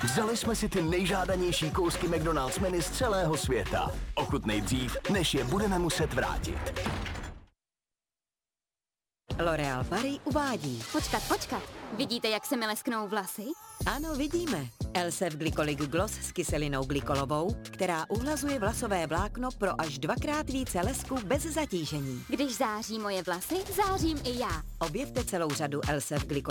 Vzali jsme si ty nejžádanější kousky McDonald's menu z celého světa. Ochutnej dřív, než je budeme muset vrátit. L'Oréal Paris uvádí. Počkat. Vidíte, jak se mi lesknou vlasy? Ano, vidíme. Elsef Glycolic Gloss s kyselinou glykolovou, která uhlazuje vlasové vlákno pro až 2x více lesku bez zatížení. Když září moje vlasy, zářím i já. Objevte celou řadu Elsef Glycolic